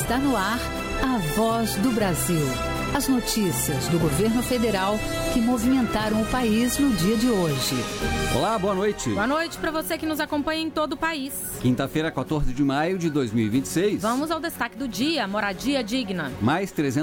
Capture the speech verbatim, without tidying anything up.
Está no ar a Voz do Brasil. As notícias do governo federal que movimentaram o país no dia de hoje. Olá, boa noite. Boa noite para você que nos acompanha em todo o país. Quinta-feira, quatorze de maio de dois mil e vinte e seis. Vamos ao destaque do dia, moradia digna. Mais trezentos